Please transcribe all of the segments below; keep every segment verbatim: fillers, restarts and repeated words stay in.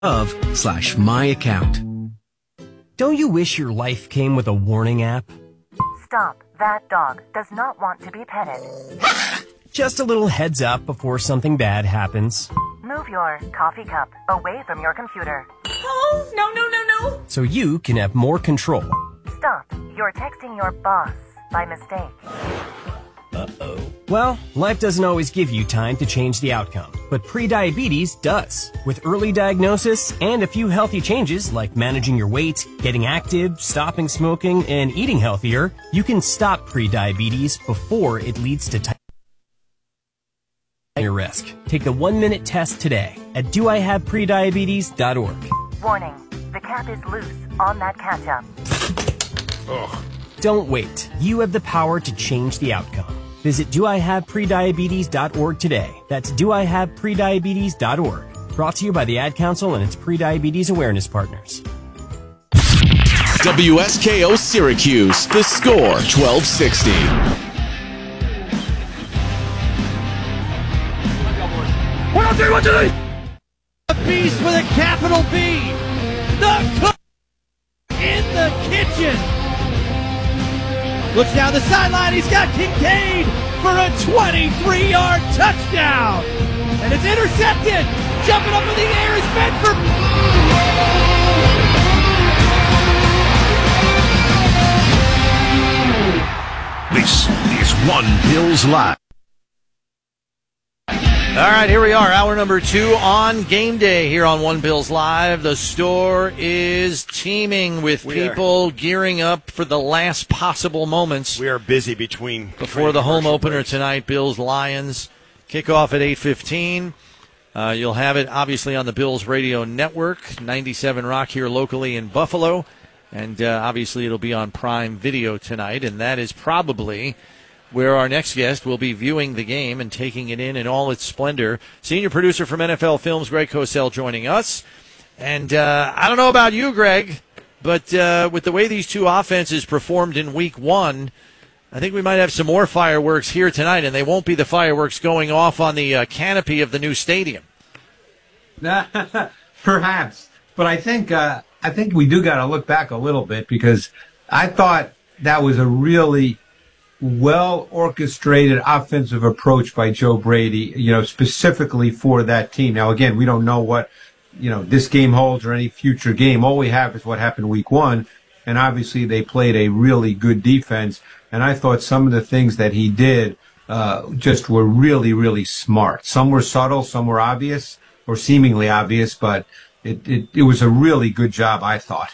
of slash my account. Don't you wish your life came with a warning app? Stop. That dog does not want to be petted. Just a little heads up before something bad happens. Move your coffee cup away from your computer. Oh, no, no, no, no. So you can have more control. Stop. You're texting your boss by mistake. Uh-oh. Well, life doesn't always give you time to change the outcome, but prediabetes does. With early diagnosis and a few healthy changes like managing your weight, getting active, stopping smoking, and eating healthier, you can stop prediabetes before it leads to type your risk. Take the one-minute test today at do I have prediabetes dot org. Warning. The cap is loose on that ketchup. Ugh. Don't wait. You have the power to change the outcome. Visit do I have prediabetes dot org today. That's do I have prediabetes dot org. Brought to you by the Ad Council and its prediabetes awareness partners. W S K O Syracuse, The Score, twelve sixty. One, two, three, one, two, three. A beast with a capital B. The cook in the kitchen. Looks down the sideline. He's got Kincaid for a twenty-three-yard touchdown. And it's intercepted. Jumping up in the air is Bedford. This is One Bills Live. All right, here we are, hour number two on game day here on One Bills Live. The store is teeming with we people are. gearing up for the last possible moments. We are busy between before the home opener breaks. Tonight. Bills Lions kickoff at eight fifteen. Uh, you'll have it obviously on the Bills Radio Network, ninety-seven Rock here locally in Buffalo, and uh, obviously it'll be on Prime Video tonight, and that is probably where our next guest will be viewing the game and taking it in in all its splendor. Senior producer from N F L Films, Greg Cosell, joining us. And uh, I don't know about you, Greg, but uh, with the way these two offenses performed in week one, I think we might have some more fireworks here tonight, and they won't be the fireworks going off on the uh, canopy of the new stadium. Perhaps. But I think, uh, I think we do got to look back a little bit, because I thought that was a really well-orchestrated offensive approach by Joe Brady, you know, specifically for that team. Now, again, we don't know what, you know, this game holds or any future game. All we have is what happened week one, and obviously they played a really good defense, and I thought some of the things that he did uh, just were really, really smart. Some were subtle, some were obvious, or seemingly obvious, but it, it, it was a really good job, I thought.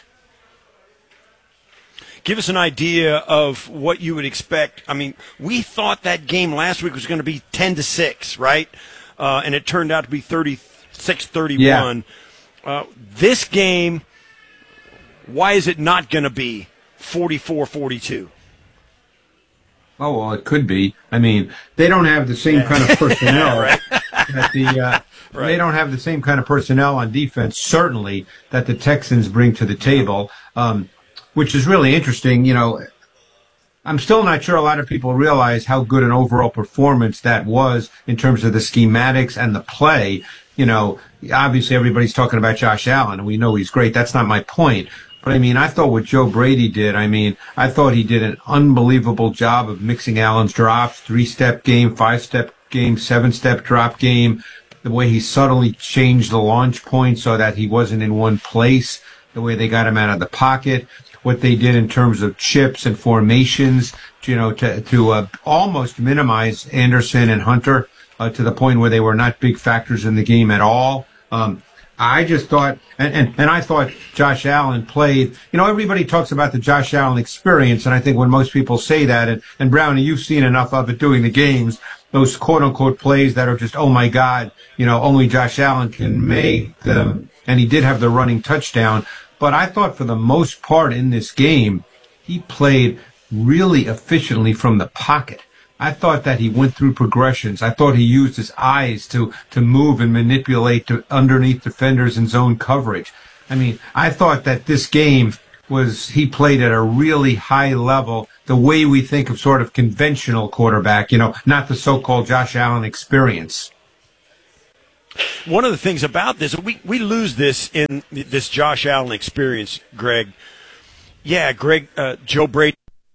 Give us an idea of what you would expect. I mean, we thought that game last week was going to be ten to six, right? Uh, and it turned out to be thirty-six thirty-one. Yeah. Uh, this game, why is it not going to be forty-four forty-two? Oh, well, it could be. I mean, they don't have the same yeah. kind of personnel. right. that the uh, right. They don't have the same kind of personnel on defense, certainly, that the Texans bring to the table. Um, which is really interesting. You know, I'm still not sure a lot of people realize how good an overall performance that was in terms of the schematics and the play. You know, obviously everybody's talking about Josh Allen, and we know he's great. That's not my point. But, I mean, I thought what Joe Brady did, I mean, I thought he did an unbelievable job of mixing Allen's drops, three-step game, five-step game, seven-step drop game, the way he subtly changed the launch point so that he wasn't in one place, the way they got him out of the pocket, what they did in terms of chips and formations, you know, to, to uh, almost minimize Anderson and Hunter uh, to the point where they were not big factors in the game at all. Um, I just thought, and, and, and I thought Josh Allen played, you know, everybody talks about the Josh Allen experience, and I think when most people say that, and, and Brownie, you've seen enough of it doing the games, those quote-unquote plays that are just, oh, my God, you know, only Josh Allen can make them. And he did have the running touchdown. But I thought for the most part in this game, he played really efficiently from the pocket. I thought that he went through progressions. I thought he used his eyes to, to move and manipulate to underneath defenders in zone coverage. I mean, I thought that this game was, he played at a really high level, the way we think of sort of conventional quarterback, you know, not the so-called Josh Allen experience. one of the things about this, we, we lose this in this Josh Allen experience, Greg. Yeah, Greg, uh, Joe Brady,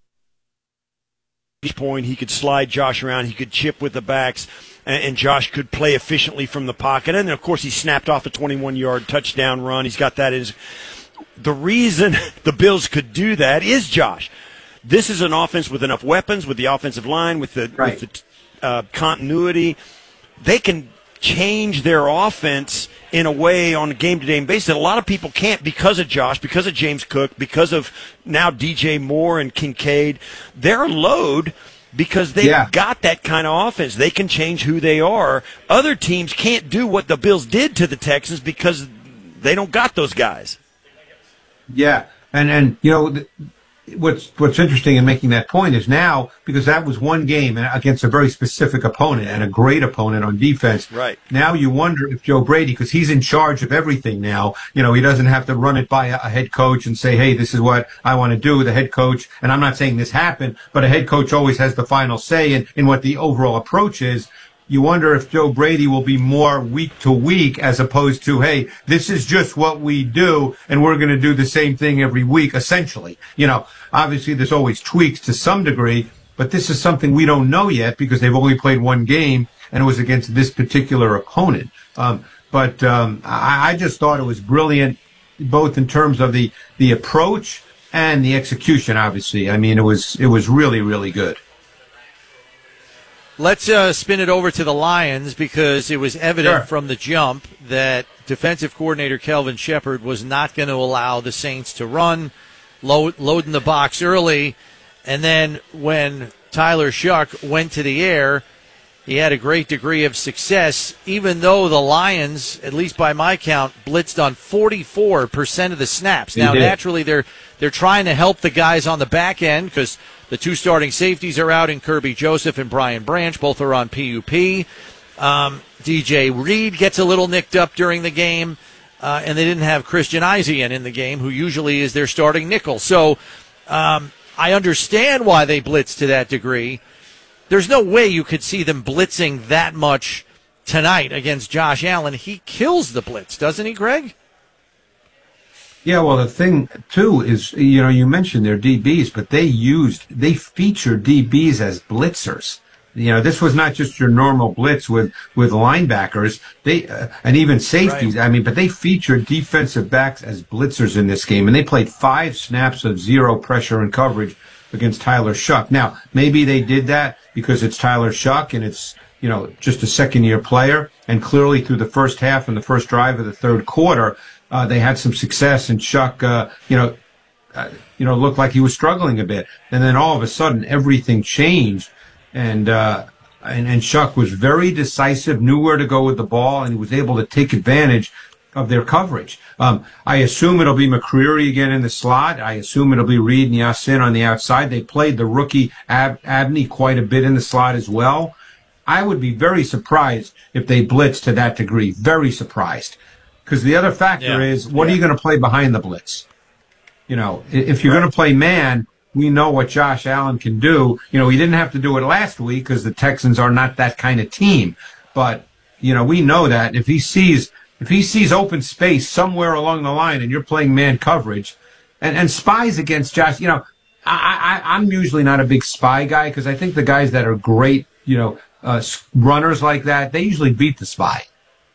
point, he could slide Josh around, he could chip with the backs, and, and Josh could play efficiently from the pocket. And then, of course, he snapped off a twenty-one-yard touchdown run. He's got that in his. The reason the Bills could do that is Josh. This is an offense with enough weapons, with the offensive line, with the, right. with the uh, continuity. They can change their offense in a way on a game-to-day basis that a lot of people can't because of Josh, because of James Cook, because of now D J Moore and Kincaid. They're a load because they've yeah. got that kind of offense. They can change who they are. Other teams can't do what the Bills did to the Texans because they don't got those guys. Yeah, and, and you know, th- what's what's interesting in making that point is now, because that was one game against a very specific opponent and a great opponent on defense. Right. Now you wonder if Joe Brady, because he's in charge of everything now, you know, he doesn't have to run it by a, a head coach and say, hey, this is what I want to do. The head coach, and I'm not saying this happened, but a head coach always has the final say in, in what the overall approach is. You wonder if Joe Brady will be more week to week as opposed to, hey, this is just what we do, and we're going to do the same thing every week, essentially. You know, obviously there's always tweaks to some degree, but this is something we don't know yet because they've only played one game, and it was against this particular opponent. Um, but um, I, I just thought it was brilliant, both in terms of the, the approach and the execution, obviously. I mean, it was it was really, really good. Let's uh, spin it over to the Lions because it was evident Sure. from the jump that defensive coordinator Kelvin Shepard was not going to allow the Saints to run, load, load in the box early, and then when Tyler Shuck went to the air, he had a great degree of success, even though the Lions, at least by my count, blitzed on forty-four percent of the snaps. They now, did. naturally, they're they're trying to help the guys on the back end because the two starting safeties are out in Kirby Joseph and Brian Branch. Both are on P U P. Um, D J Reed gets a little nicked up during the game, uh, and they didn't have Christian Izien in the game, who usually is their starting nickel. So um, I understand why they blitz to that degree. There's no way you could see them blitzing that much tonight against Josh Allen. He kills the blitz, doesn't he, Greg? Yeah, well, the thing, too, is, you know, you mentioned their D Bs, but they used, they featured D Bs as blitzers. You know, this was not just your normal blitz with, with linebackers, they, uh, and even safeties. Right. I mean, but they featured defensive backs as blitzers in this game, and they played five snaps of zero pressure and coverage against Tyler Shuck. Now, maybe they did that because it's Tyler Shuck and it's, you know, just a second-year player, and clearly through the first half and the first drive of the third quarter, uh, they had some success, and Shuck, uh, you know, uh, you know, looked like he was struggling a bit. And then all of a sudden, everything changed, and, uh, and, and Shuck was very decisive, knew where to go with the ball, and he was able to take advantage of their coverage. Um, I assume it'll be McCreary again in the slot. I assume it'll be Reed and Yasin on the outside. They played the rookie Ab- Abney quite a bit in the slot as well. I would be very surprised if they blitz to that degree. Very surprised. Because the other factor yeah. is, what yeah. are you going to play behind the blitz? You know, if you're right. going to play man, we know what Josh Allen can do. You know, he didn't have to do it last week because the Texans are not that kind of team. But, you know, we know that if he sees If he sees open space somewhere along the line and you're playing man coverage, and, and spies against Josh, you know, I, I, I'm usually not a big spy guy because I think the guys that are great, you know, uh, runners like that, they usually beat the spy.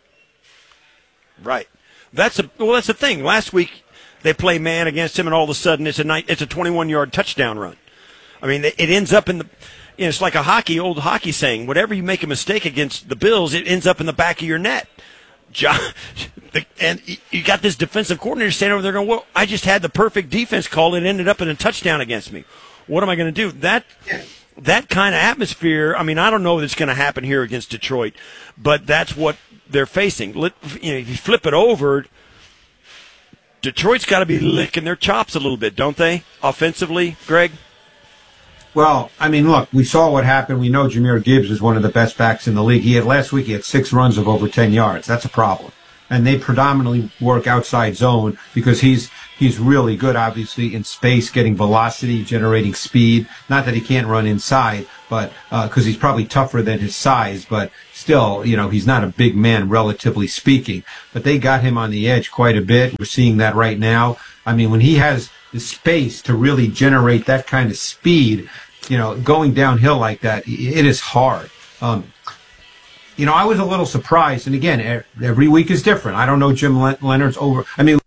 Right. That's a well. That's the thing. Last week they play man against him, and all of a sudden it's a night, it's a twenty-one yard touchdown run. I mean, it ends up in the. You know, it's like a hockey old hockey saying: whatever you make a mistake against the Bills, it ends up in the back of your net. Josh, and you got this defensive coordinator standing over there going, well, I just had the perfect defense call. It ended up in a touchdown against me. What am I going to do? That that kind of atmosphere, I mean, I don't know if it's going to happen here against Detroit, but that's what they're facing. You know, if you flip it over, Detroit's got to be licking their chops a little bit, don't they, offensively, Greg? Well, I mean, look, we saw what happened. We know Jahmyr Gibbs is one of the best backs in the league. He had last week, he had six runs of over ten yards. That's a problem. And they predominantly work outside zone because he's he's really good, obviously, in space, getting velocity, generating speed. Not that he can't run inside, but because uh, he's probably tougher than his size, but still, you know, he's not a big man, relatively speaking. But they got him on the edge quite a bit. We're seeing that right now. I mean, when he has the space to really generate that kind of speed, you know, going downhill like that, it is hard. Um, you know, I was a little surprised, and again, every week is different. I don't know Jim Leonard's over. I mean,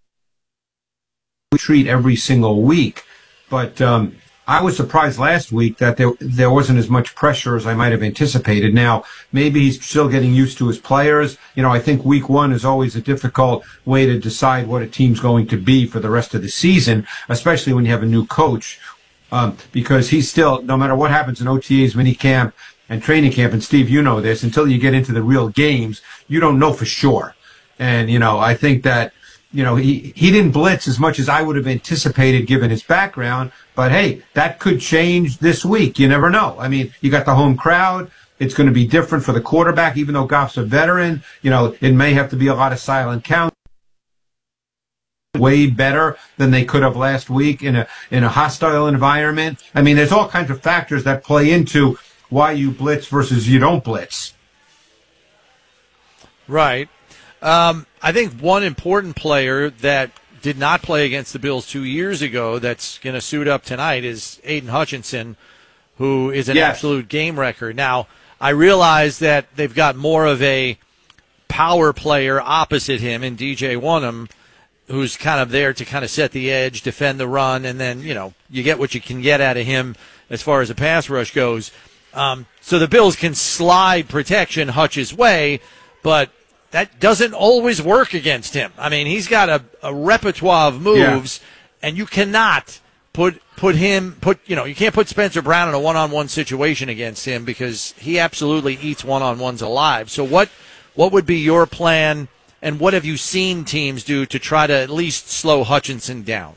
we treat every single week, but um, I was surprised last week that there there wasn't as much pressure as I might have anticipated. Now, maybe he's still getting used to his players. You know, I think week one is always a difficult way to decide what a team's going to be for the rest of the season, especially when you have a new coach. Um, because he's still, no matter what happens in O T As, minicamp, and training camp, and Steve, you know this, until you get into the real games, you don't know for sure. And, you know, I think that, you know, he, he didn't blitz as much as I would have anticipated given his background, but hey, that could change this week. You never know. I mean, you got the home crowd. It's going to be different for the quarterback, even though Goff's a veteran. You know, it may have to be a lot of silent count. Way better than they could have last week in a in a hostile environment. I mean, there's all kinds of factors that play into why you blitz versus you don't blitz. Right. Um, I think one important player that did not play against the Bills two years ago that's going to suit up tonight is Aiden Hutchinson, who is an yes. absolute game wrecker. Now, I realize that they've got more of a power player opposite him in D J Wonnum, who's kind of there to kind of set the edge, defend the run, and then, you know, you get what you can get out of him as far as the pass rush goes. Um, so the Bills can slide protection Hutch's way, but that doesn't always work against him. I mean, he's got a, a repertoire of moves, yeah. and you cannot put put him, put you know, you can't put Spencer Brown in a one-on-one situation against him because he absolutely eats one-on-ones alive. So what what would be your plan? And what have you seen teams do to try to at least slow Hutchinson down?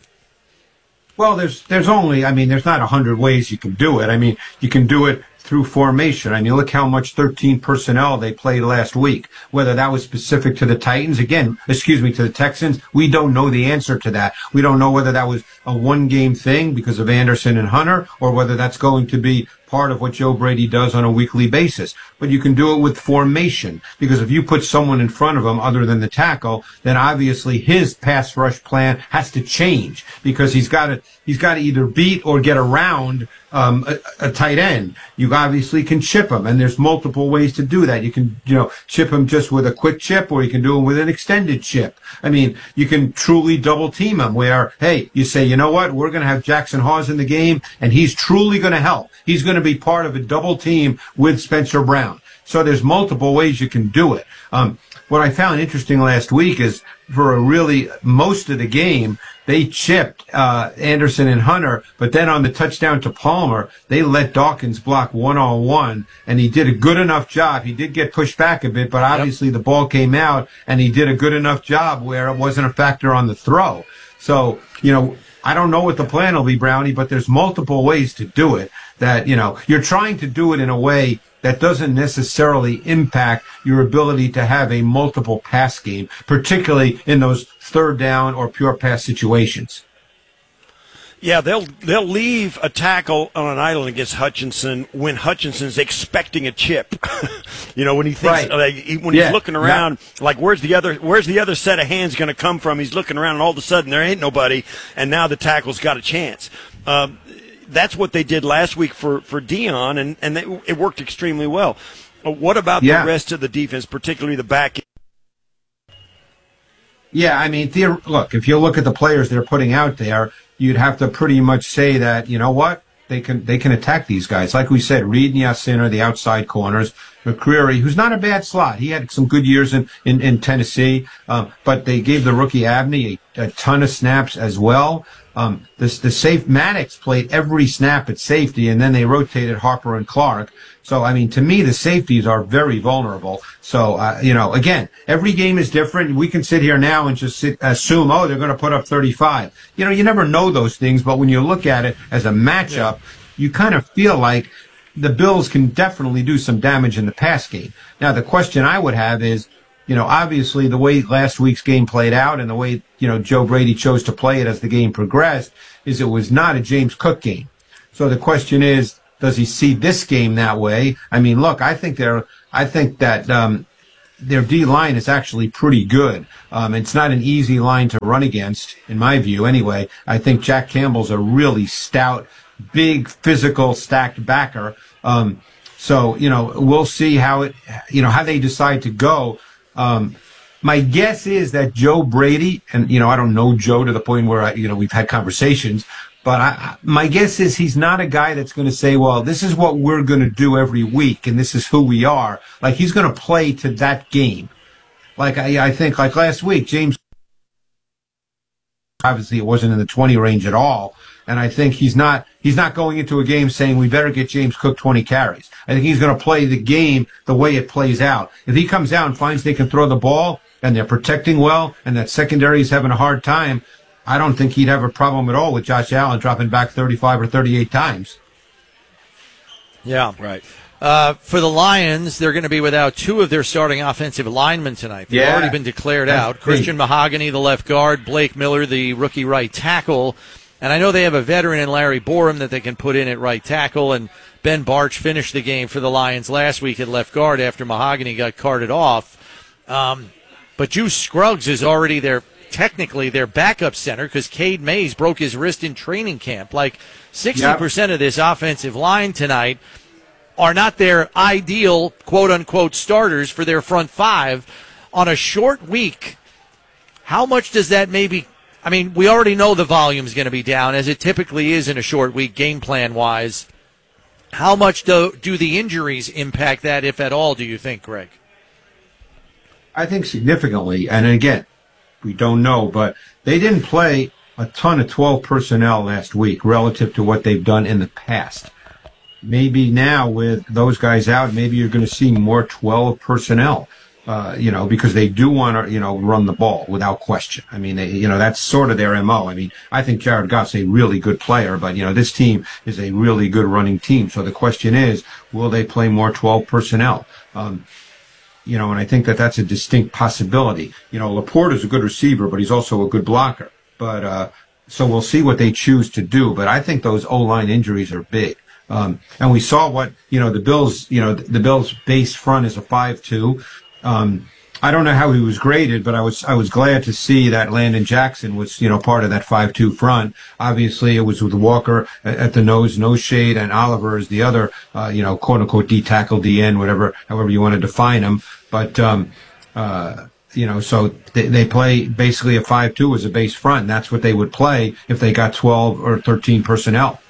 Well, there's there's only, I mean, there's not a hundred ways you can do it. I mean, you can do it through formation. I mean, look how much thirteen personnel they played last week. Whether that was specific to the Titans, again, excuse me, to the Texans, we don't know the answer to that. We don't know whether that was a one-game thing because of Anderson and Hunter, or whether that's going to be part of what Joe Brady does on a weekly basis. But you can do it with formation, because if you put someone in front of him other than the tackle, then obviously his pass rush plan has to change, because he's got to he's got to either beat or get around um, a, a tight end. You obviously can chip him, and there's multiple ways to do that. You can, you know, chip him just with a quick chip, or you can do him with an extended chip. I mean, you can truly double team him where, hey, you say, you know what, we're going to have Jackson Hawes in the game, and he's truly going to help. He's going to be part of a double team with Spencer Brown. So there's multiple ways you can do it. Um, what I found interesting last week is for a really most of the game, they chipped uh, Anderson and Hunter, but then on the touchdown to Palmer, they let Dawkins block one-on-one, and he did a good enough job. He did get pushed back a bit, but obviously yep. the ball came out, and he did a good enough job where it wasn't a factor on the throw. So, you know, I don't know what the plan will be, Brownie, but there's multiple ways to do it. That, you know, you're trying to do it in a way that doesn't necessarily impact your ability to have a multiple pass game, particularly in those third down or pure pass situations. Yeah, they'll they'll leave a tackle on an island against Hutchinson when Hutchinson's expecting a chip. You know, when he thinks right. like, he, when yeah. he's looking around, yeah. like where's the other where's the other set of hands going to come from? He's looking around, and all of a sudden there ain't nobody, and now the tackle's got a chance. Um, that's what they did last week for for Dion, and and they, it worked extremely well. Uh, what about yeah. the rest of the defense, particularly the back? Yeah, I mean, theor- look, if you look at the players they're putting out there, you'd have to pretty much say that, you know what, they can they can attack these guys. Like we said, Reed and Yasin are the outside corners. McCreary, who's not a bad slot. He had some good years in, in, in Tennessee, um, but they gave the rookie Abney a, a ton of snaps as well. Um, this, the safe Maddox played every snap at safety, and then they rotated Harper and Clark. So, I mean, to me, the safeties are very vulnerable. So, uh, you know, again, every game is different. We can sit here now and just sit, assume, oh, they're going to put up thirty-five. You know, you never know those things, but when you look at it as a matchup, yeah. you kind of feel like the Bills can definitely do some damage in the pass game. Now, the question I would have is, you know, obviously the way last week's game played out and the way, you know, Joe Brady chose to play it as the game progressed is it was not a James Cook game. So the question is, does he see this game that way? I mean, look, I think they're, I think that, um, their D line is actually pretty good. Um, it's not an easy line to run against, in my view, anyway. I think Jack Campbell's a really stout, big, physical, stacked backer. Um, so, you know, we'll see how it, you know, how they decide to go. Um, my guess is that Joe Brady, and, you know, I don't know Joe to the point where, I, you know, we've had conversations, but I, my guess is he's not a guy that's going to say, well, this is what we're going to do every week, and this is who we are. Like, he's going to play to that game. Like, I, I think, like last week, James, obviously it wasn't in the twenty range at all, and I think he's not, he's not going into a game saying we better get James Cook twenty carries. I think he's going to play the game the way it plays out. If he comes out and finds they can throw the ball, and they're protecting well, and that secondary is having a hard time, I don't think he'd have a problem at all with Josh Allen dropping back thirty-five or thirty-eight times. Yeah. Right. Uh, for the Lions, they're going to be without two of their starting offensive linemen tonight. They've yeah. already been declared That's out. great. Christian Mahogany, the left guard, Blake Miller, the rookie right tackle. And I know they have a veteran in Larry Borum that they can put in at right tackle. And Ben Barch finished the game for the Lions last week at left guard after Mahogany got carted off. Um, but Juice Scruggs is already their technically their backup center because Cade Mays broke his wrist in training camp. Like sixty percent yep. of this offensive line tonight are not their ideal quote-unquote starters for their front five on a short week. How much does that maybe – I mean, we already know the volume is going to be down, as it typically is in a short week game plan-wise. How much do, do the injuries impact that, if at all, do you think, Greg? I think significantly. And again, we don't know, but they didn't play a ton of twelve personnel last week relative to what they've done in the past. Maybe now with those guys out, maybe you're going to see more twelve personnel, uh, you know, because they do want to, you know, run the ball without question. I mean, they, you know, that's sort of their M O. I mean, I think Jared Goff's a really good player, but, you know, this team is a really good running team. So the question is, will they play more twelve personnel? Um, you know, and I think that that's a distinct possibility. You know, Laporte is a good receiver, but he's also a good blocker. But, uh, so we'll see what they choose to do. But I think those O-line injuries are big. Um, and we saw what, you know, the Bills, you know, the, the Bills' base front is a five two. Um, I don't know how he was graded, but I was, I was glad to see that Landon Jackson was, you know, part of that five two front. Obviously, it was with Walker at the nose, nose shade, and Oliver is the other, uh, you know, quote unquote D tackle, D N, whatever, however you want to define him. But, um, uh, you know, so they, they play basically a five two as a base front, and that's what they would play if they got twelve or thirteen personnel.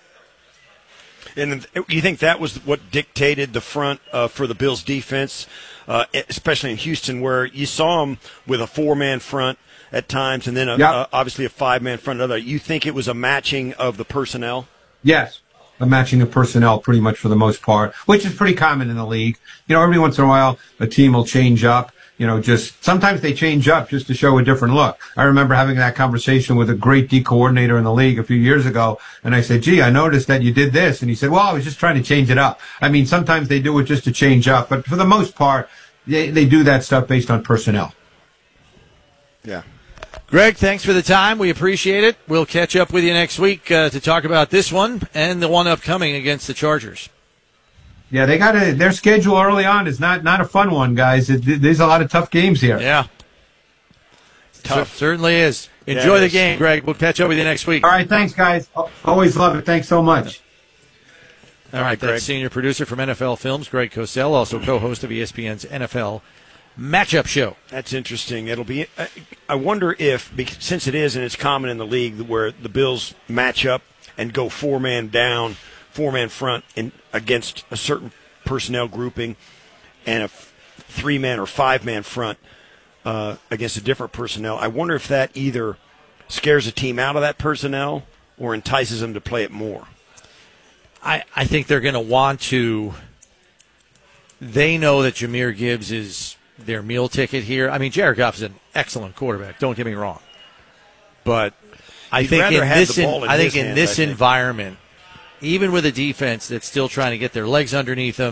And you think that was what dictated the front uh, for the Bills' defense, uh, especially in Houston, where you saw them with a four-man front at times and then a, yep. uh, obviously a five-man front. Another. You think it was a matching of the personnel? Yes, a matching of personnel pretty much for the most part, which is pretty common in the league. You know, every once in a while a team will change up. You know, just sometimes they change up just to show a different look. I remember having that conversation with a great D coordinator in the league a few years ago, and I said, gee, I noticed that you did this. And he said, well, I was just trying to change it up. I mean, sometimes they do it just to change up, but for the most part, they, they do that stuff based on personnel. Yeah. Greg, thanks for the time. We appreciate it. We'll catch up with you next week uh, to talk about this one and the one upcoming against the Chargers. Yeah, they got a, their schedule early on is not, not a fun one, guys. It, it, there's a lot of tough games here. Yeah. Tough. C- certainly is. Enjoy yeah, the is. game, Greg. We'll catch up with you next week. All right, thanks, guys. Always love it. Thanks so much. All right, that's senior producer from N F L Films, Greg Cosell, also co-host of E S P N's N F L Matchup Show. That's interesting. It'll be. I wonder if, since it is and it's common in the league where the Bills match up and go four-man down, four-man front in, against a certain personnel grouping and a three-man or five-man front uh, against a different personnel. I wonder if that either scares a team out of that personnel or entices them to play it more. I, I think they're going to want to – they know that Jahmyr Gibbs is their meal ticket here. I mean, Jared Goff is an excellent quarterback, don't get me wrong. But I You'd think rather in have this, the in, ball in I think his in hands, this I think. environment – even with a defense that's still trying to get their legs underneath them,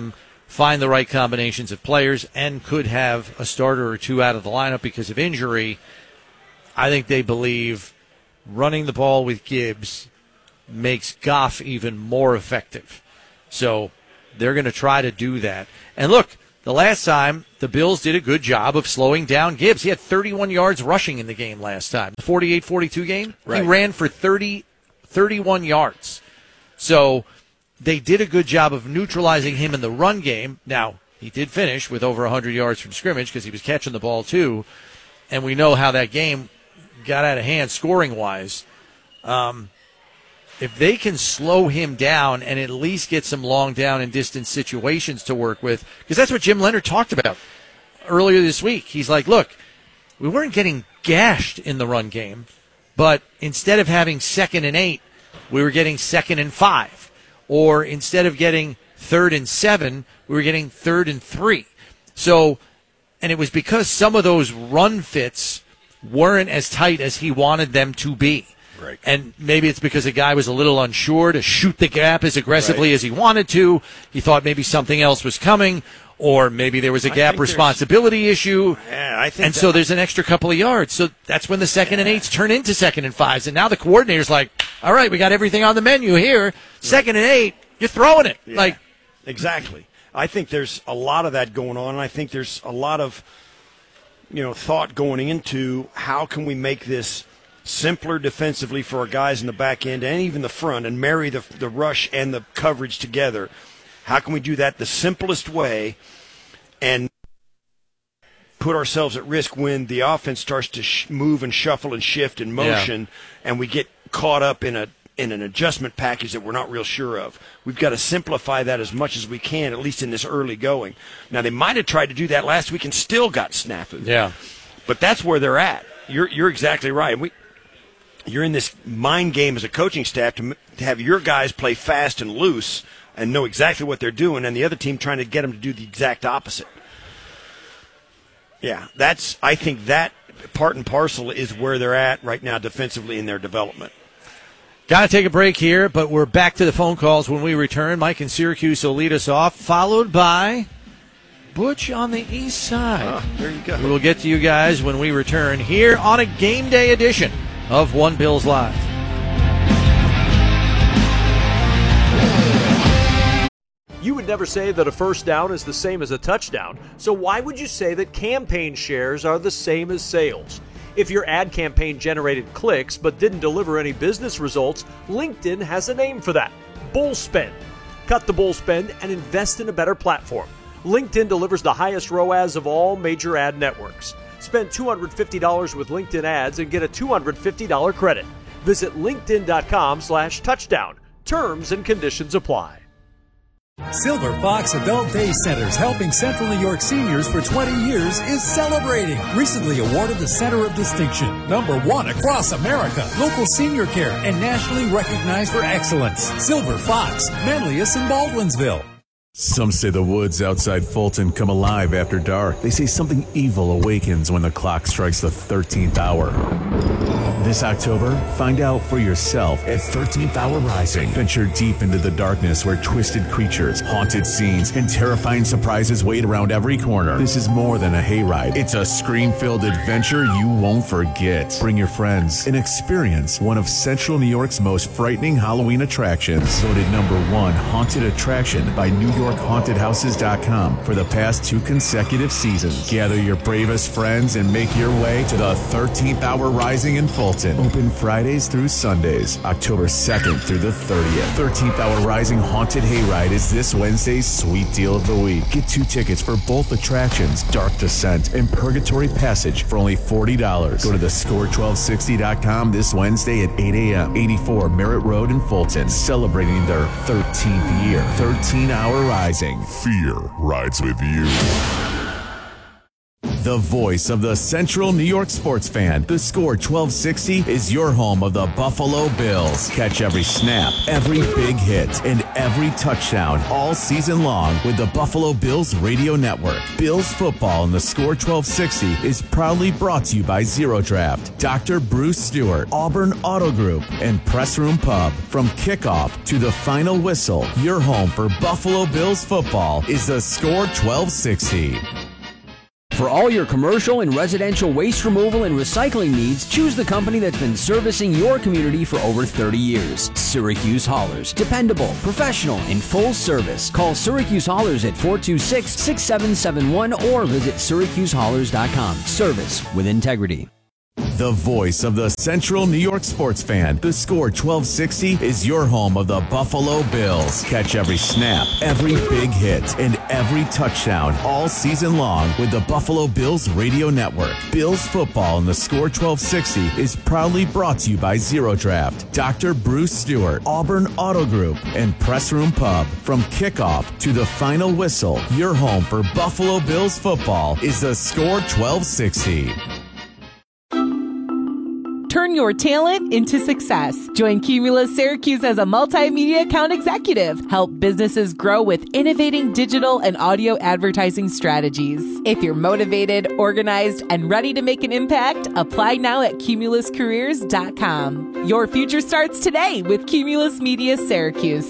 find the right combinations of players and could have a starter or two out of the lineup because of injury. I think they believe running the ball with Gibbs makes Goff even more effective. So they're going to try to do that. And look, the last time the Bills did a good job of slowing down Gibbs. He had thirty-one yards rushing in the game last time. The forty-eight forty-two game, right. He ran for thirty, thirty-one yards. So they did a good job of neutralizing him in the run game. Now, he did finish with over one hundred yards from scrimmage because he was catching the ball too. And we know how that game got out of hand scoring-wise. Um, if they can slow him down and at least get some long down and distance situations to work with, because that's what Jim Leonard talked about earlier this week. He's like, look, we weren't getting gashed in the run game, but instead of having second and eight, we were getting second and five. Or instead of getting third and seven, we were getting third and three. So, and it was because some of those run fits weren't as tight as he wanted them to be. Right. And maybe it's because the guy was a little unsure to shoot the gap as aggressively right. as he wanted to. He thought maybe something else was coming, or maybe there was a gap responsibility issue. Yeah, I think and so there's an extra couple of yards. So that's when the second yeah. and eights turn into second and fives. And now the coordinator's like, all right, we got everything on the menu here. Second and eight, you're throwing it. Yeah, like exactly. I think there's a lot of that going on. And I think there's a lot of, you know, thought going into how can we make this simpler defensively for our guys in the back end and even the front and marry the, the rush and the coverage together. How can we do that the simplest way and put ourselves at risk when the offense starts to sh- move and shuffle and shift in motion yeah. and we get caught up in a in an adjustment package that we're not real sure of? We've got to simplify that as much as we can, at least in this early going. Now, they might have tried to do that last week and still got snafu. Yeah. But that's where they're at. You're you're exactly right. We, you're in this mind game as a coaching staff to, to have your guys play fast and loose and know exactly what they're doing, and the other team trying to get them to do the exact opposite. Yeah, that's. I think that part and parcel is where they're at right now defensively in their development. Got to take a break here, but we're back to the phone calls when we return. Mike in Syracuse will lead us off, followed by Butch on the east side. Oh, there you go. We will get to you guys when we return here on a game day edition of One Bills Live. You would never say that a first down is the same as a touchdown, so why would you say that campaign shares are the same as sales? If your ad campaign generated clicks but didn't deliver any business results, LinkedIn has a name for that: bull spend. Cut the bull spend and invest in a better platform. LinkedIn delivers the highest R O A S of all major ad networks. Spend two hundred fifty dollars with LinkedIn ads and get a two hundred fifty dollars credit. Visit linkedin.com slash touchdown. Terms and conditions apply. Silver Fox Adult Day Centers, helping Central New York seniors for twenty years, is celebrating. Recently awarded the Center of Distinction, number one across America. Local senior care and nationally recognized for excellence. Silver Fox, Manlius and Baldwinsville. Some say the woods outside Fulton come alive after dark. They say something evil awakens when the clock strikes the thirteenth hour. This October, find out for yourself at thirteenth Hour Rising. Venture deep into the darkness where twisted creatures, haunted scenes, and terrifying surprises wait around every corner. This is more than a hayride. It's a scream-filled adventure you won't forget. Bring your friends and experience one of Central New York's most frightening Halloween attractions. Voted number one haunted attraction by New York Haunted Houses dot com for the past two consecutive seasons. Gather your bravest friends and make your way to the thirteenth Hour Rising in Fulton. Open Fridays through Sundays, October second through the thirtieth. thirteenth Hour Rising Haunted Hayride is this Wednesday's sweet deal of the week. Get two tickets for both attractions, Dark Descent and Purgatory Passage, for only forty dollars. Go to the score twelve sixty dot com this Wednesday at eight a.m. eighty-four Merritt Road in Fulton, celebrating their thirteenth year. thirteen Hour Rising. Fear rides with you. The voice of the Central New York sports fan. The Score twelve sixty is your home of the Buffalo Bills. Catch every snap, every big hit, and every touchdown all season long with the Buffalo Bills Radio Network. Bills football in the Score twelve sixty is proudly brought to you by Zero Draft, Doctor Bruce Stewart, Auburn Auto Group, and Press Room Pub. From kickoff to the final whistle, your home for Buffalo Bills football is the Score twelve sixty. For all your commercial and residential waste removal and recycling needs, choose the company that's been servicing your community for over thirty years. Syracuse Haulers. Dependable, professional, and full service. Call Syracuse Haulers at four two six, six seven seven one or visit syracuse haulers dot com. Service with integrity. The voice of the Central New York sports fan. The Score twelve sixty is your home of the Buffalo Bills. Catch every snap, every big hit, and every touchdown all season long with the Buffalo Bills Radio Network. Bills football in the Score twelve sixty is proudly brought to you by Zero Draft, Doctor Bruce Stewart, Auburn Auto Group, and Press Room Pub. From kickoff to the final whistle, your home for Buffalo Bills football is the Score twelve sixty. Turn your talent into success. Join Cumulus Syracuse as a multimedia account executive. Help businesses grow with innovating digital and audio advertising strategies. If you're motivated, organized, and ready to make an impact, apply now at cumulus careers dot com. Your future starts today with Cumulus Media Syracuse.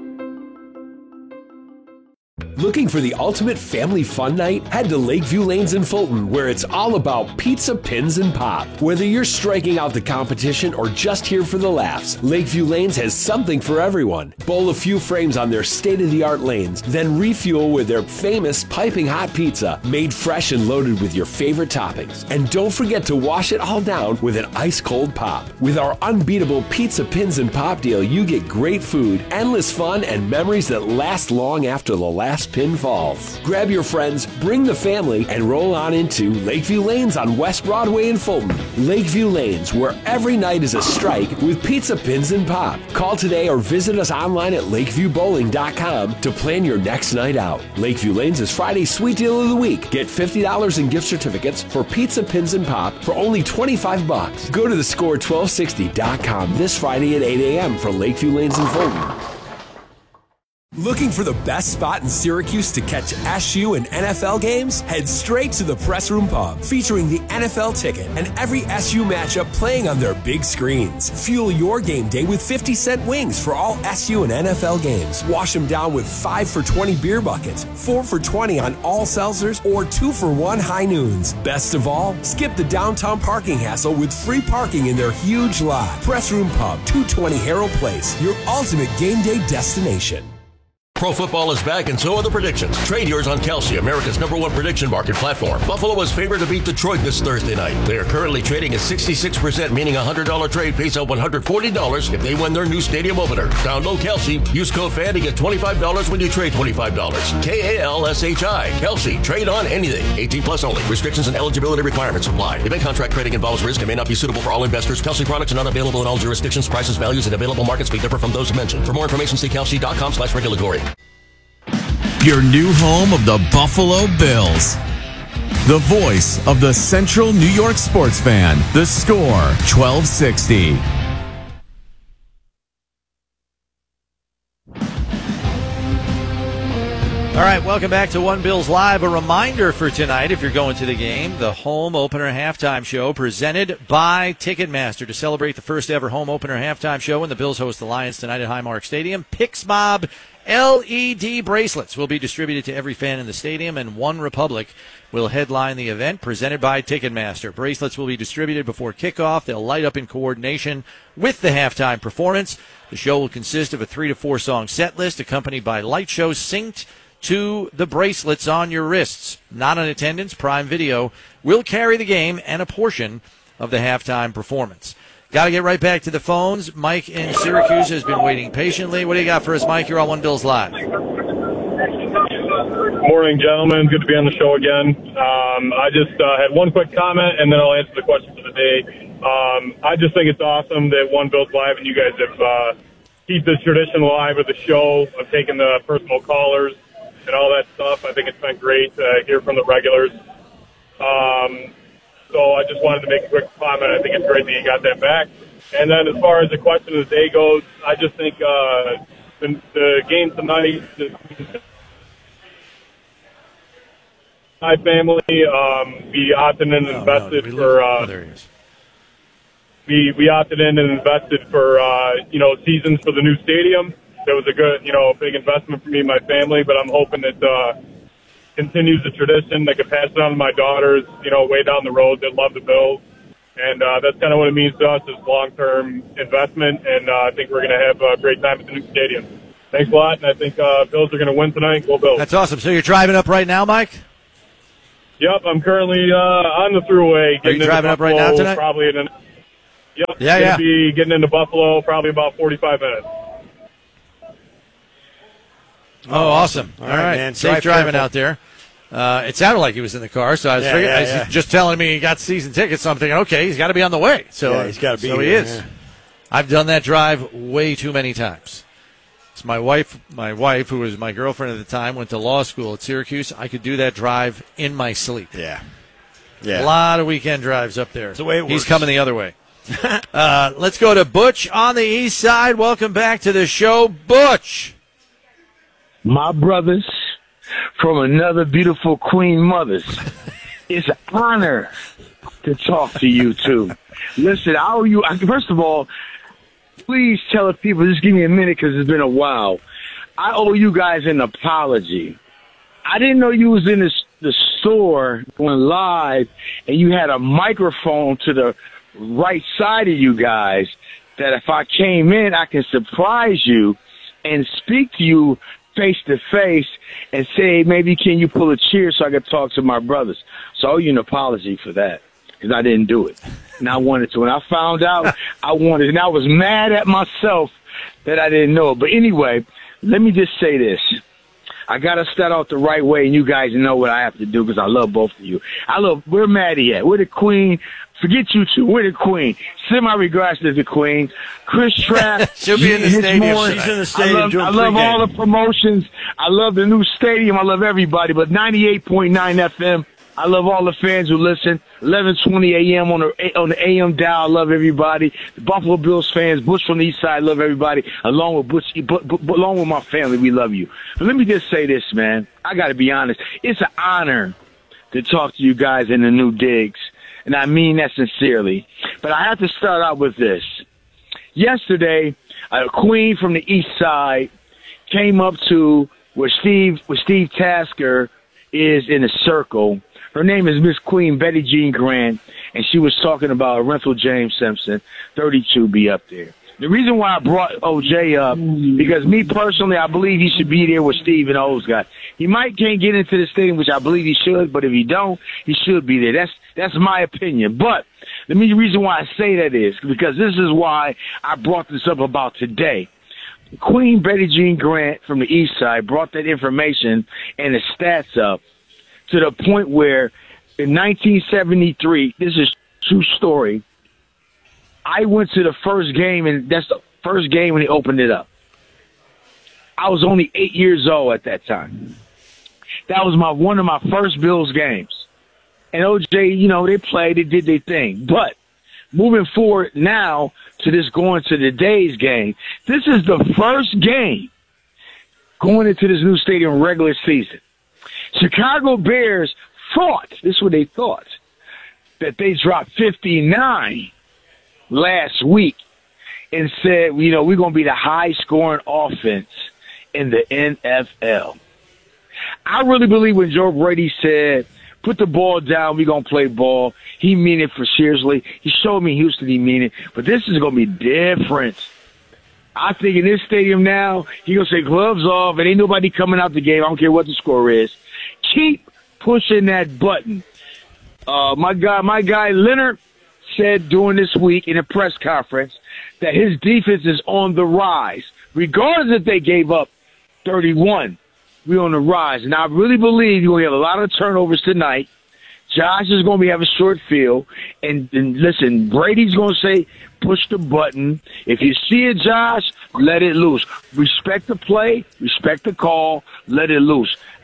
Looking for the ultimate family fun night? Head to Lakeview Lanes in Fulton, where it's all about pizza, pins, and pop. Whether you're striking out the competition or just here for the laughs, Lakeview Lanes has something for everyone. Bowl a few frames on their state-of-the-art lanes, then refuel with their famous piping hot pizza, made fresh and loaded with your favorite toppings. And don't forget to wash it all down with an ice-cold pop. With our unbeatable pizza, pins, and pop deal, you get great food, endless fun, and memories that last long after the last pin falls. Grab your friends, bring the family, and roll on into Lakeview Lanes on West Broadway in Fulton. Lakeview Lanes, where every night is a strike with pizza, pins, and pop. Call today or visit us online at lakeview bowling dot com to plan your next night out. Lakeview Lanes is Friday's Sweet Deal of the Week. Get fifty dollars in gift certificates for pizza, pins, and pop for only twenty-five bucks. Go to the score twelve sixty dot com this Friday at eight a.m. for Lakeview Lanes in Fulton. Looking for the best spot in Syracuse to catch S U and N F L games? Head straight to the Press Room Pub, featuring the N F L ticket and every S U matchup playing on their big screens. Fuel your game day with fifty cent wings for all S U and N F L games. Wash them down with five for twenty beer buckets, four for twenty on all seltzers, or two for one high noons. Best of all, skip the downtown parking hassle with free parking in their huge lot. Press Room Pub, two twenty Harold Place, your ultimate game day destination. Pro football is back, and so are the predictions. Trade yours on Kelsey, America's number one prediction market platform. Buffalo is favored to beat Detroit this Thursday night. They are currently trading at sixty-six percent, meaning a one hundred dollars trade pays out one hundred forty dollars if they win their new stadium opener. Download Kelsey. Use code F A N to get twenty-five dollars when you trade twenty-five dollars. K A L S H I. Kelsey. Trade on anything. eighteen plus only. Restrictions and eligibility requirements apply. Event contract trading involves risk and may not be suitable for all investors. Kelsey products are not available in all jurisdictions. Prices, values, and available markets may differ from those mentioned. For more information, see kelsey dot com slash regulatory. Your new home of the Buffalo Bills. The voice of the Central New York sports fan. The Score twelve sixty. All right, welcome back to One Bills Live. A reminder for tonight, if you're going to the game, the home opener halftime show presented by Ticketmaster to celebrate the first ever home opener halftime show when the Bills host the Lions tonight at Highmark Stadium. Pix Mob L E D bracelets will be distributed to every fan in the stadium, and One Republic will headline the event presented by Ticketmaster. Bracelets will be distributed before kickoff. They'll light up in coordination with the halftime performance. The show will consist of a three to four song set list accompanied by light shows synced to the bracelets on your wrists. Not in attendance, Prime Video will carry the game and a portion of the halftime performance. Got to get right back to the phones. Mike in Syracuse has been waiting patiently. What do you got for us, Mike? You're on One Bills Live. Morning, gentlemen. Good to be on the show again. Um, I just uh, had one quick comment, and then I'll answer the question for the day. Um, I just think it's awesome that One Bills Live and you guys have uh, keep this tradition alive with the show of taking the personal callers and all that stuff. I think it's been great to hear from the regulars. Um, so I just wanted to make a quick comment. I think it's great that you got that back. And then as far as the question of the day goes, I just think uh, the, the game tonight, my family, um, we opted in and invested no, for. Uh, oh, there he is. We we opted in and invested for uh, you know seasons for the new stadium. That was a good you know big investment for me and my family. But I'm hoping it uh, continues the tradition. I can pass it on to my daughters. You know, way down the road that love the Bills, and uh, that's kind of what it means to us is long term investment. And uh, I think we're going to have a great time at the new stadium. Thanks a lot, and I think uh, Bills are going to win tonight. Go Bills! That's awesome. So you're driving up right now, Mike? Yep, I'm currently uh, on the throughway. Are you driving up right now tonight? Probably in an Yep, yeah, gonna yeah. be getting into Buffalo probably about forty-five minutes. Oh, awesome. All, All right, right, man. Safe Drive driving careful. out there. Uh, it sounded like he was in the car, so I was, Yeah, figuring, yeah, I was yeah. just telling me he got season tickets, so I'm thinking, okay, he's got to be on the way. So, Yeah, he's gotta be so he here, is. yeah. I've done that drive way too many times. It's my wife, my wife, who was my girlfriend at the time, went to law school at Syracuse. I could do that drive in my sleep. Yeah. Yeah. A lot of weekend drives up there. That's the way it He's works. coming the other way. uh, let's go to Butch on the east side. Welcome back to the show, Butch. My brothers from another beautiful Queen Mothers. It's an honor to talk to you two. Listen, I owe you, first of all, please tell the people, just give me a minute because it's been a while. I owe you guys an apology. I didn't know you was in the, the store going live and you had a microphone to the right side of you guys that if I came in, I can surprise you and speak to you face to face and say, maybe can you pull a chair so I can talk to my brothers? So I owe you an apology for that because I didn't do it. And I wanted to. When I found out, I wanted, and I was mad at myself that I didn't know it. But anyway, let me just say this. I got to start out the right way, and you guys know what I have to do because I love both of you. I love, where Maddie at? Where the Queen? Forget you two. Where the Queen? Send my regards to the Queen. Chris Trapp. She'll be in the His stadium. Moore. She's in the stadium I love, doing I love pregame. all the promotions. I love the new stadium. I love everybody. But ninety-eight point nine F M, I love all the fans who listen. eleven twenty a.m. on the on the A M dial. I love everybody. The Buffalo Bills fans, Butch from the East Side, love everybody. Along with Butch, but, but, but along with my family, we love you. But let me just say this, man. I got to be honest. It's an honor to talk to you guys in the new digs, and I mean that sincerely. But I have to start out with this. Yesterday, a Queen from the East Side came up to where Steve, where Steve Tasker is in a circle. Her name is Miss Queen Betty Jean Grant, and she was talking about Renthal James Simpson, thirty-two, be up there. The reason why I brought O J up, because me personally, I believe he should be there with Steve and O's got. He might can't get into the stadium, which I believe he should, but if he don't, he should be there. That's that's my opinion. But the main reason why I say that is because this is why I brought this up about today. Queen Betty Jean Grant from the East Side brought that information and the stats up to the point where in nineteen seventy-three, this is a true story, I went to the first game, and that's the first game when they opened it up. I was only eight years old at that time. That was my one of my first Bills games. And O J, you know, they played, they did their thing. But moving forward now to this going to today's game, this is the first game going into this new stadium regular season. Chicago Bears thought, this is what they thought, that they dropped fifty-nine last week and said, you know, we're going to be the high-scoring offense in the N F L. I really believe when Joe Brady said, put the ball down, we're going to play ball, he mean it for seriously. He showed me in Houston he mean it, but this is going to be different. I think in this stadium now, he going to say gloves off, and ain't nobody coming out the game. I don't care what the score is. Keep pushing that button. Uh, my guy, my guy Leonard said during this week in a press conference that his defense is on the rise. Regardless if they gave up thirty-one, we're on the rise. And I really believe you're going to have a lot of turnovers tonight. Josh is going to be having a short field. And, and listen, Brady's going to say, push the button. If you see it, Josh, let it loose. Respect the play, respect the call, let it loose.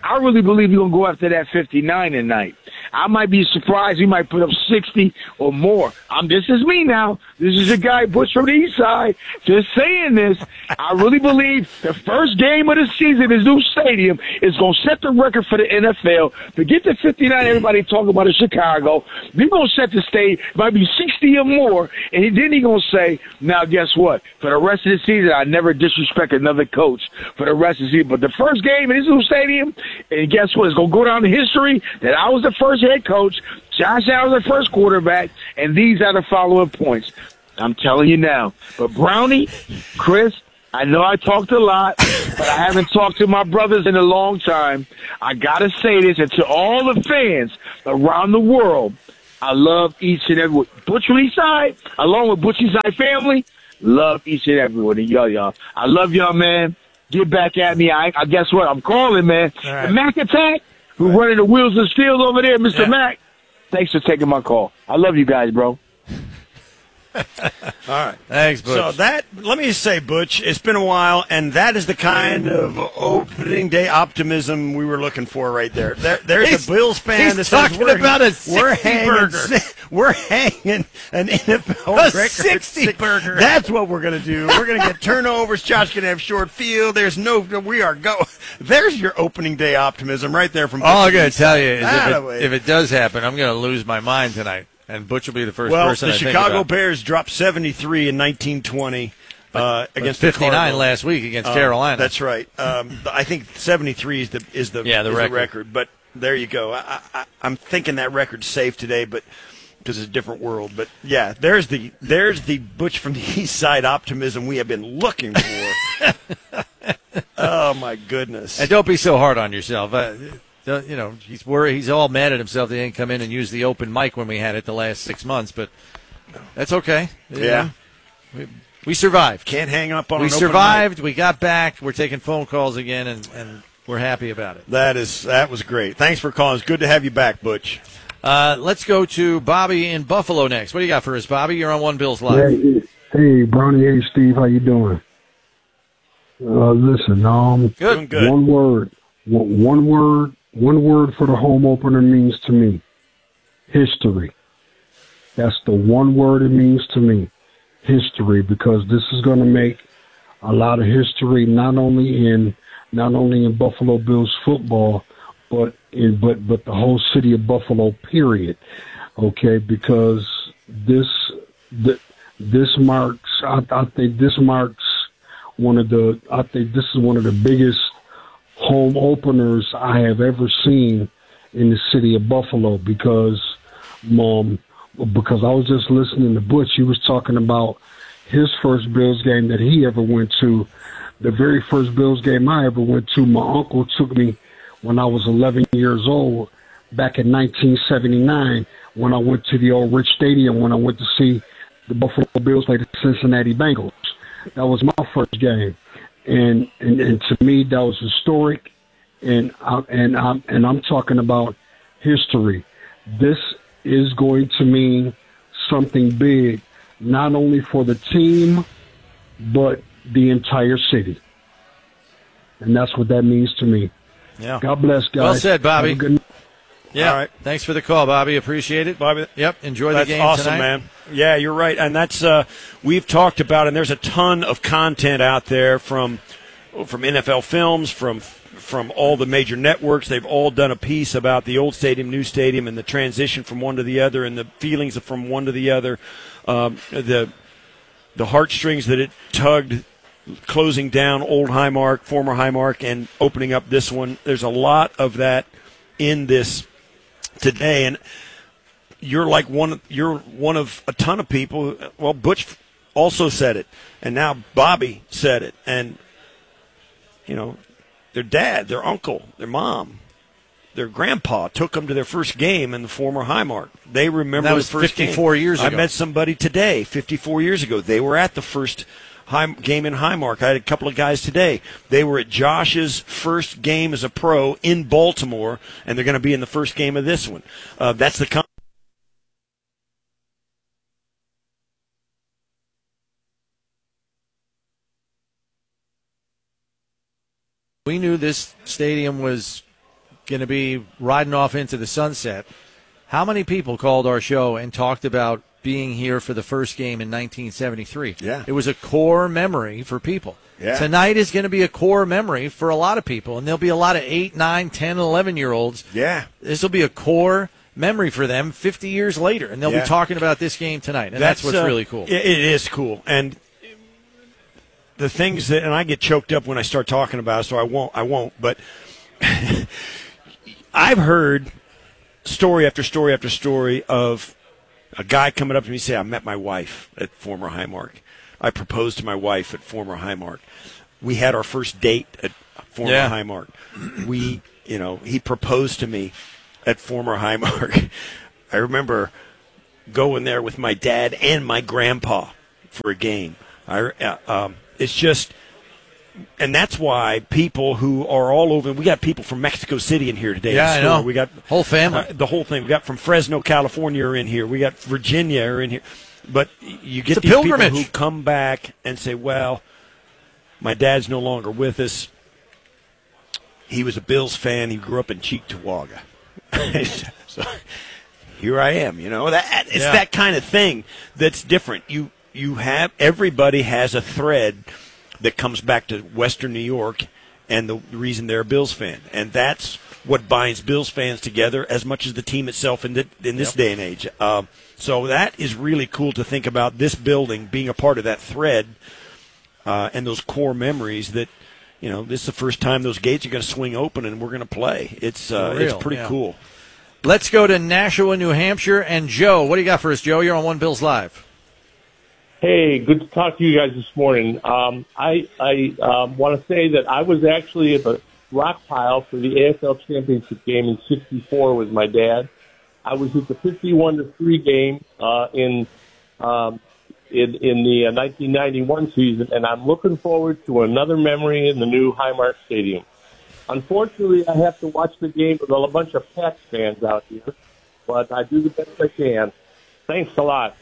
I really believe we're going to go after that fifty-nine tonight. I might be surprised we might put up sixty or more. I'm, this is me now. This is a guy, Butch from the East Side, just saying this. I really believe the first game of the season, this new stadium, is going to set the record for the N F L. Forget the fifty-nine everybody talking about in Chicago. We're going to set the stage. It might be sixty or more. And then he's going to say, now guess what? For the rest of the season, I never disrespect another coach for the rest of the season. But the first game in this new stadium, and guess what? It's going to go down in history that I was the first head coach, Josh Allen was the first quarterback, and these are the following points. I'm telling you now. But Brownie, Chris, I know I talked a lot, but I haven't talked to my brothers in a long time. I got to say this, and to all the fans around the world, I love each and every one. Butch from East Side, along with Butch East Side family, love each and every one of y'all, y'all. I love y'all, man. Get back at me. I, I guess what? I'm calling, man. Right. The Mac Attack, who's right. running the wheels of steel over there, Mister Yeah. Mac. Thanks for taking my call. I love you guys, bro. All right. Thanks, Butch. So that, let me just say, Butch, it's been a while, and that is the kind of opening day optimism we were looking for right there. there there's he's, a Bills fan that talking says we're, about a we're sixty hanging, burger. We're hanging an N F L A record. sixty six, burger. That's what we're going to do. We're going to get turnovers. Josh going to have short field. There's no, we are go. There's your opening day optimism right there from All I'm going to tell you is ah, if it, if it does happen, I'm going to lose my mind tonight. And Butch will be the first well, person the I think Chicago about. Bears dropped seventy-three in nineteen twenty uh, against fifty-nine the Cardinals. last week against um, Carolina. That's right. Um, I think seventy-three is the is the, yeah, the, is record. the record. But there you go. I, I, I'm thinking that record's safe today, but because it's a different world. But yeah, there's the there's the Butch from the East Side optimism we have been looking for. Oh my goodness! And don't be so hard on yourself. Uh, You know, he's worried. He's all mad at himself. They didn't come in and use the open mic when we had it the last six months, but that's okay. You yeah, know, we, we survived. Can't hang up on. We an survived. Open mic. We got back. We're taking phone calls again, and, and we're happy about it. That is that was great. Thanks for calling. It's good to have you back, Butch. Uh, let's go to Bobby in Buffalo next. What do you got for us, Bobby? You're on One Bills Live. Hey, hey Brownie. Hey, Steve. How you doing? Uh, listen, um, good. good. One word. One, one word. One word for the home opener means to me, history. That's the one word it means to me, history, because this is going to make a lot of history not only in not only in Buffalo Bills football, but in but but the whole city of Buffalo. Period. Okay, because this the, this marks I, I think this marks one of the I think this is one of the biggest home openers I have ever seen in the city of Buffalo, because um, because I was just listening to Butch. He was talking about his first Bills game that he ever went to. The very first Bills game I ever went to, my uncle took me when I was eleven years old back in nineteen seventy-nine when I went to the old Rich Stadium when I went to see the Buffalo Bills play the Cincinnati Bengals. That was my first game. And, and and to me, that was historic, and I, and I'm and I'm talking about history. This is going to mean something big, not only for the team, but the entire city, and that's what that means to me. Yeah. God bless, guys. Well said, Bobby. Have a good- Yeah. All right. Thanks for the call, Bobby. Appreciate it, Bobby. Yep. Enjoy That's the game awesome, tonight. man. Yeah, you're right, and that's uh, we've talked about, and there's a ton of content out there from from N F L Films, from from all the major networks. They've all done a piece about the old stadium, new stadium, and the transition from one to the other, and the feelings from one to the other, um, the the heartstrings that it tugged, closing down old Highmark, former Highmark, and opening up this one. There's a lot of that in this today, and you're like one. You're one of a ton of people. Well, Butch also said it, and now Bobby said it, and you know, their dad, their uncle, their mom, their grandpa took them to their first game in the former Highmark. They remember that was the first fifty-four game. years ago. I met somebody today, fifty-four years ago. They were at the first high, game in Highmark. I had a couple of guys today. They were at Josh's first game as a pro in Baltimore, and they're going to be in the first game of this one. Uh, that's the con- We knew this stadium was going to be riding off into the sunset. How many people called our show and talked about being here for the first game in nineteen seventy-three? Yeah. It was a core memory for people. Yeah. Tonight is going to be a core memory for a lot of people, and there'll be a lot of eight, nine, ten, eleven-year-olds. Yeah. This will be a core memory for them fifty years later, and they'll Yeah. be talking about this game tonight, and that's, that's what's uh, really cool. It, it is cool, and the things that, and I get choked up when I start talking about it, so I won't. I won't. But I've heard story after story after story of a guy coming up to me and say, "I met my wife at former Highmark. I proposed to my wife at former Highmark. We had our first date at former Yeah. Highmark. We, you know, he proposed to me at former Highmark." I remember going there with my dad and my grandpa for a game. I, uh, um, it's just, and that's why people who are all over, we got people from Mexico City in here today. Yeah, in I the store. know. We got Whole family. uh, the whole thing. We got from Fresno, California are in here. We got Virginia are in here. But you get It's a these pilgrimage. people who come back and say, well, my dad's no longer with us. He was a Bills fan. He grew up in Cheektowaga. So here I am, you know. That it's Yeah. that kind of thing that's different. You you have everybody has a thread that comes back to Western New York and the reason they're a Bills fan. And that's what binds Bills fans together as much as the team itself in the, in this Yep. day and age. Uh, so that is really cool to think about this building being a part of that thread uh, and those core memories that, you know, this is the first time those gates are going to swing open and we're going to play. It's uh, For it's real, pretty yeah. cool. Let's go to Nashua, New Hampshire, and Joe. What do you got for us, Joe? You're on One Bills Live. Hey, good to talk to you guys this morning. Um, I, I um, want to say that I was actually at the rock pile for the A F L championship game in sixty-four with my dad. I was at the fifty-one to three game uh, in um, in, in the uh, nineteen ninety-one season, and I'm looking forward to another memory in the new Highmark Stadium. Unfortunately, I have to watch the game with a bunch of Pats fans out here, but I do the best I can. Thanks a lot.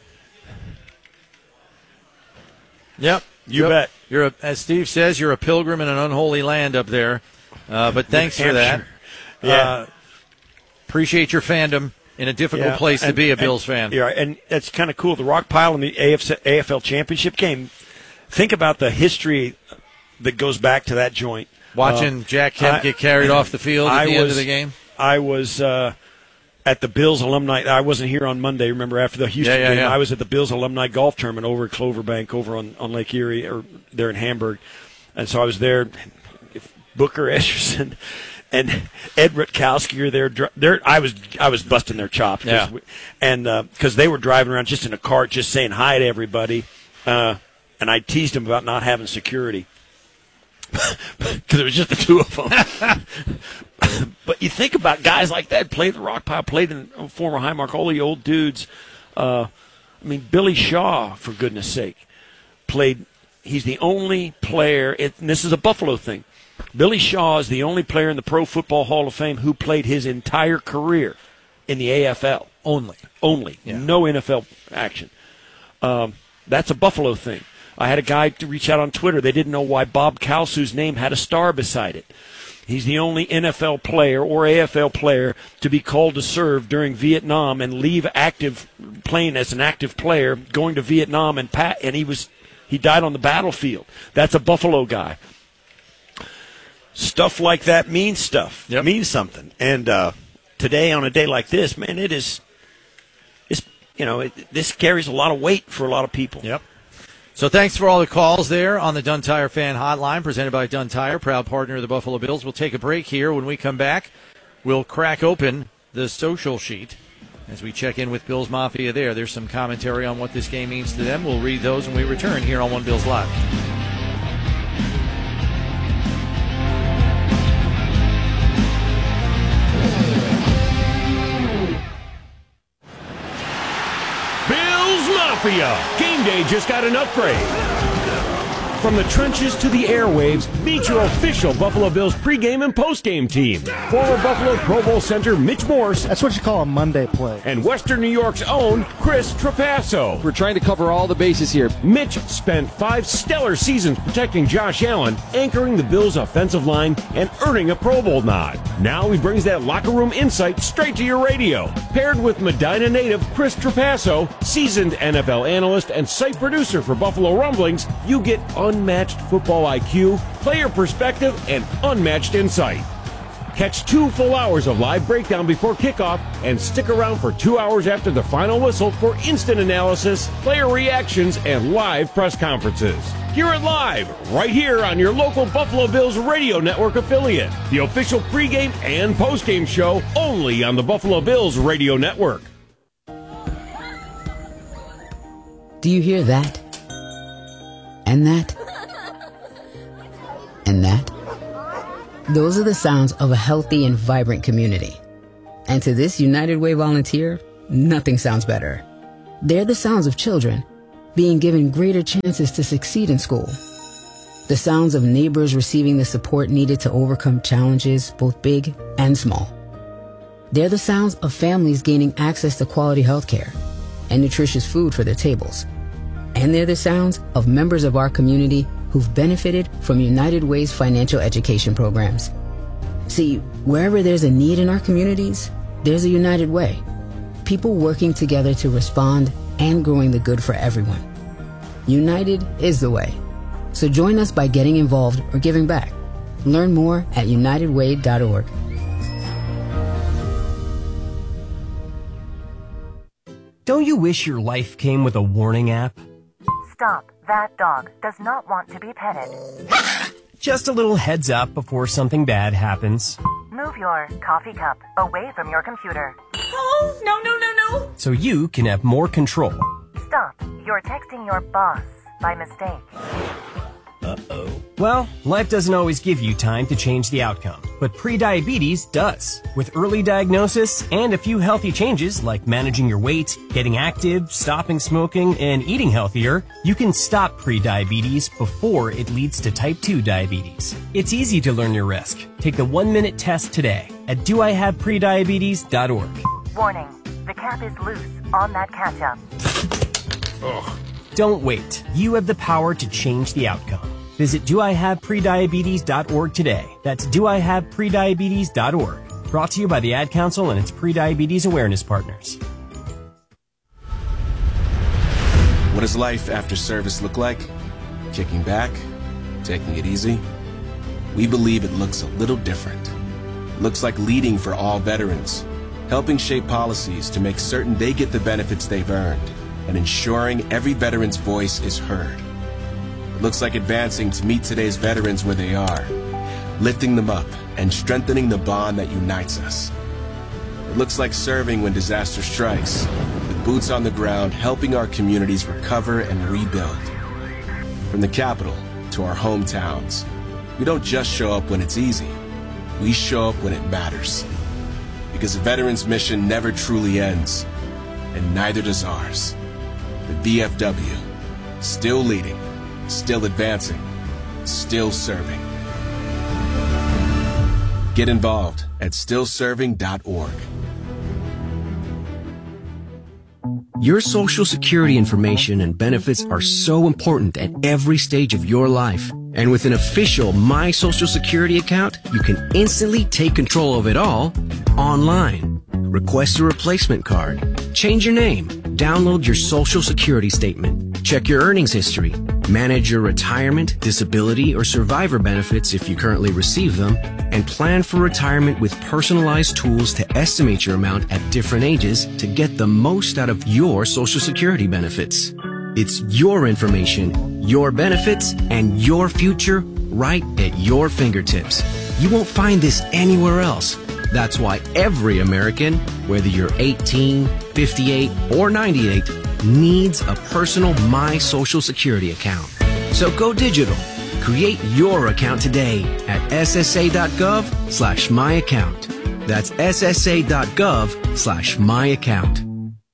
Yep, you Yep. bet. You're a, as Steve says, you're a pilgrim in an unholy land up there. Uh, but thanks for that. Hampshire. Yeah. Uh, appreciate your fandom in a difficult Yeah, place to and- be a and- Bills fan. Yeah, and it's kind of cool. The rock pile in the A F L championship game. Think about the history that goes back to that joint. Watching Uh, Jack Kemp I- get carried off the field at I the was, end of the game. I was uh, at the Bills alumni. I wasn't here on Monday. Remember, after the Houston Yeah, yeah, game, yeah. I was at the Bills alumni golf tournament over at Cloverbank, over on, on Lake Erie, or there in Hamburg. And so I was there. Booker Escherson and Ed Rutkowski are there. dr- There, I was I was busting their chops. 'cause Yeah. we- and because they were driving around just in a cart, just saying hi to everybody. Uh, and I teased them about not having security because it was just the two of them. But you think about guys like that, played the rock pile, played in former Highmark, all the old dudes. Uh, I mean, Billy Shaw, for goodness sake, played. He's the only player, it, and this is a Buffalo thing. Billy Shaw is the only player in the Pro Football Hall of Fame who played his entire career in the A F L. Only. Only. Yeah. No N F L action. Um, that's a Buffalo thing. I had a guy to reach out on Twitter. They didn't know why Bob Kalsu's name had a star beside it. He's the only N F L player or A F L player to be called to serve during Vietnam and leave active playing as an active player, going to Vietnam and pat, and he was he died on the battlefield. That's a Buffalo guy. Stuff like that means stuff. Yep. Means something. And uh, today, on a day like this, man, it is. It's you know it, this carries a lot of weight for a lot of people. Yep. So thanks for all the calls there on the Dunn Tire Fan Hotline, presented by Dunn Tire, proud partner of the Buffalo Bills. We'll take a break here. When we come back, we'll crack open the social sheet as we check in with Bills Mafia there. There's some commentary on what this game means to them. We'll read those when we return here on One Bills Live. Bills Mafia. Game day just got an upgrade. From the trenches to the airwaves, meet your official Buffalo Bills pregame and postgame team. Former Buffalo Pro Bowl center Mitch Morse. That's what you call a Monday play. And Western New York's own Chris Trapasso. We're trying to cover all the bases here. Mitch spent five stellar seasons protecting Josh Allen, anchoring the Bills' offensive line, and earning a Pro Bowl nod. Now he brings that locker room insight straight to your radio. Paired with Medina native Chris Trapasso, seasoned N F L analyst and site producer for Buffalo Rumblings, you get unmatched football I Q, player perspective, and unmatched insight. Catch two full hours of live breakdown before kickoff and stick around for two hours after the final whistle for instant analysis, player reactions, and live press conferences. Hear it live right here on your local Buffalo Bills radio network affiliate. The official pregame and postgame show only on the Buffalo Bills radio network. Do you hear that? And that? And that? Those are the sounds of a healthy and vibrant community. And to this United Way volunteer, nothing sounds better. They're the sounds of children being given greater chances to succeed in school. The sounds of neighbors receiving the support needed to overcome challenges, both big and small. They're the sounds of families gaining access to quality health care and nutritious food for their tables. And they're the sounds of members of our community who've benefited from United Way's financial education programs. See, wherever there's a need in our communities, there's a United Way. People working together to respond and growing the good for everyone. United is the way. So join us by getting involved or giving back. Learn more at united way dot org. Don't you wish your life came with a warning app? Stop. That dog does not want to be petted. Just a little heads up before something bad happens. Move your coffee cup away from your computer. Oh, no, no, no, no. So you can have more control. Stop. You're texting your boss by mistake. Uh-oh. Well, life doesn't always give you time to change the outcome, but prediabetes does. With early diagnosis and a few healthy changes like managing your weight, getting active, stopping smoking, and eating healthier, you can stop prediabetes before it leads to type two diabetes. It's easy to learn your risk. Take the one-minute test today at do I have prediabetes dot org. Warning. The cap is loose on that ketchup. Ugh. Don't wait. You have the power to change the outcome. Visit do I have prediabetes dot org today. That's do I have prediabetes dot org. Brought to you by the Ad Council and its prediabetes awareness partners. What does life after service look like? Kicking back? Taking it easy? We believe it looks a little different. It looks like leading for all veterans, helping shape policies to make certain they get the benefits they've earned, and ensuring every veteran's voice is heard. It looks like advancing to meet today's veterans where they are, lifting them up and strengthening the bond that unites us. It looks like serving when disaster strikes, with boots on the ground helping our communities recover and rebuild. From the capital to our hometowns, we don't just show up when it's easy, we show up when it matters. Because a veteran's mission never truly ends, and neither does ours. The V F W, still leading, still advancing, still serving. Get involved at still serving dot org. Your Social Security information and benefits are so important at every stage of your life. And with an official My Social Security account, you can instantly take control of it all online. Request a replacement card, change your name, download your Social Security statement, check your earnings history, manage your retirement, disability, or survivor benefits if you currently receive them, and plan for retirement with personalized tools to estimate your amount at different ages to get the most out of your Social Security benefits. It's your information, your benefits, and your future right at your fingertips. You won't find this anywhere else. That's why every American, whether you're eighteen, fifty-eight, or ninety-eight, needs a personal My Social Security account. So go digital. Create your account today at S S A dot gov slash my account. That's S S A dot gov slash my account.